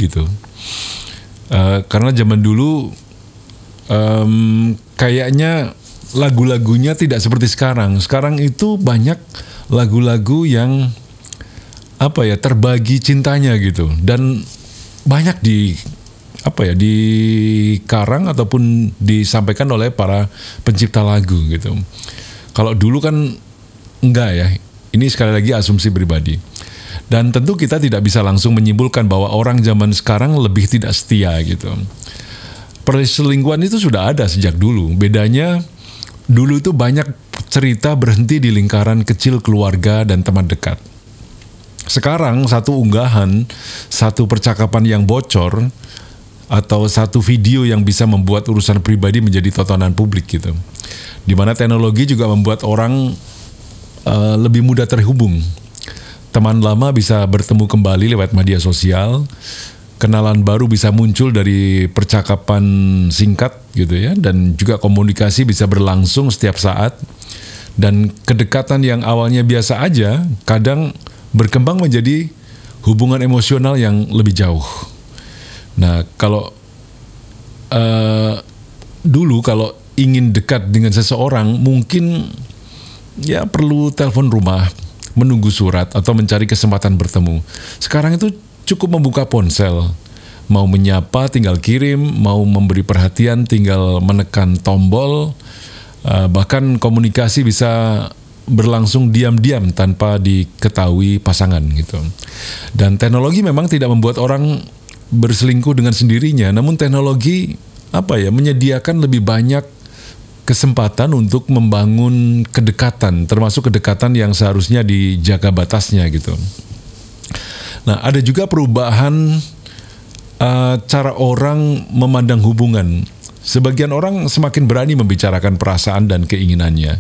gitu. Karena zaman dulu kayaknya lagu-lagunya tidak seperti sekarang. Sekarang itu banyak lagu-lagu yang terbagi cintanya gitu, dan banyak dikarang ataupun disampaikan oleh para pencipta lagu gitu. Kalau dulu kan enggak ya. Ini sekali lagi asumsi pribadi. Dan tentu kita tidak bisa langsung menyimpulkan bahwa orang zaman sekarang lebih tidak setia gitu. Perselingkuhan itu sudah ada sejak dulu. Bedanya dulu itu banyak cerita berhenti di lingkaran kecil keluarga dan teman dekat. Sekarang satu unggahan, satu percakapan yang bocor, atau satu video yang bisa membuat urusan pribadi menjadi tontonan publik gitu. Dimana teknologi juga membuat orang lebih mudah terhubung. Teman lama bisa bertemu kembali lewat media sosial, kenalan baru bisa muncul dari percakapan singkat gitu ya, dan juga komunikasi bisa berlangsung setiap saat. Dan kedekatan yang awalnya biasa aja, kadang berkembang menjadi hubungan emosional yang lebih jauh. Nah, kalau dulu kalau ingin dekat dengan seseorang, mungkin ya perlu telepon rumah, menunggu surat, atau mencari kesempatan bertemu. Sekarang itu cukup membuka ponsel. Mau menyapa tinggal kirim, mau memberi perhatian tinggal menekan tombol, bahkan komunikasi bisa berlangsung diam-diam tanpa diketahui pasangan gitu. Dan teknologi memang tidak membuat orang berselingkuh dengan sendirinya, namun teknologi menyediakan lebih banyak kesempatan untuk membangun kedekatan, termasuk kedekatan yang seharusnya dijaga batasnya gitu. Nah, ada juga perubahan cara orang memandang hubungan. Sebagian orang semakin berani membicarakan perasaan dan keinginannya.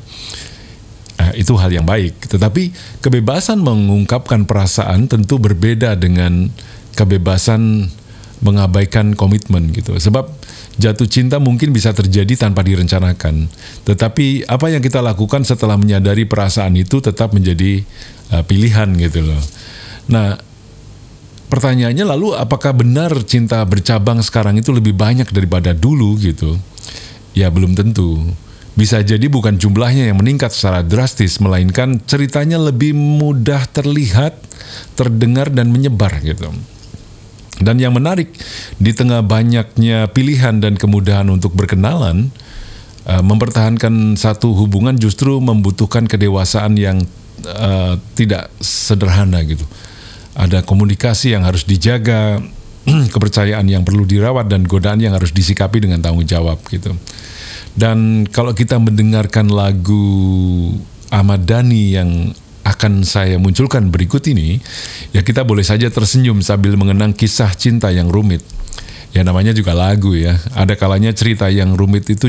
Itu hal yang baik. Tetapi kebebasan mengungkapkan perasaan tentu berbeda dengan kebebasan mengabaikan komitmen gitu. Sebab jatuh cinta mungkin bisa terjadi tanpa direncanakan. Tetapi apa yang kita lakukan setelah menyadari perasaan itu tetap menjadi pilihan gitu loh. Nah, pertanyaannya lalu apakah benar cinta bercabang sekarang itu lebih banyak daripada dulu gitu? Ya belum tentu. Bisa jadi bukan jumlahnya yang meningkat secara drastis, melainkan ceritanya lebih mudah terlihat, terdengar, dan menyebar gitu. Dan yang menarik, di tengah banyaknya pilihan dan kemudahan untuk berkenalan, mempertahankan satu hubungan justru membutuhkan kedewasaan yang tidak sederhana gitu. Ada komunikasi yang harus dijaga, kepercayaan yang perlu dirawat, dan godaan yang harus disikapi dengan tanggung jawab gitu. Dan kalau kita mendengarkan lagu Ahmad Dhani yang akan saya munculkan berikut ini, ya kita boleh saja tersenyum sambil mengenang kisah cinta yang rumit. Ya namanya juga lagu ya. Ada kalanya cerita yang rumit itu